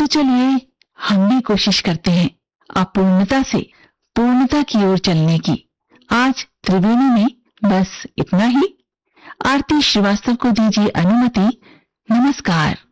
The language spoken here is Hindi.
तो चलिए हम भी कोशिश करते हैं अपूर्णता से पूर्णता की ओर चलने की। आज त्रिवेणी में बस इतना ही। आरती श्रीवास्तव को दीजिए अनुमति। नमस्कार।